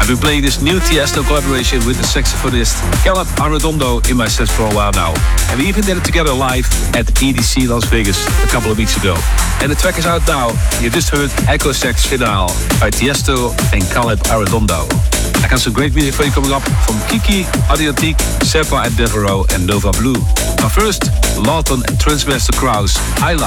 I've been playing this new Tiesto collaboration with the saxophonist Caleb Arredondo in my sets for a while now. And we even did it together live at EDC Las Vegas a couple of weeks ago. And the track is out now. You just heard Echo Sax Finale by Tiesto and Caleb Arredondo. I got some great music for you coming up from Kiki, Adriatique, Sepa and Devereaux and Nova Blue. But first, Lawton and Transmaster Krause, Isla.